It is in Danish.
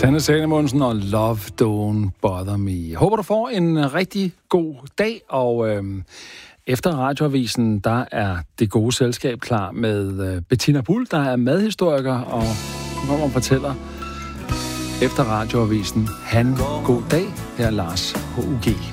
Sanne Salomonsen og Love Don't Bother Me. Håber, du får en rigtig god dag, og efter radioavisen, der er det gode selskab klar med Bettina Bull, der er madhistoriker, og kommer og fortæller efter radioavisen. Han god dag, her er Lars H.U.G.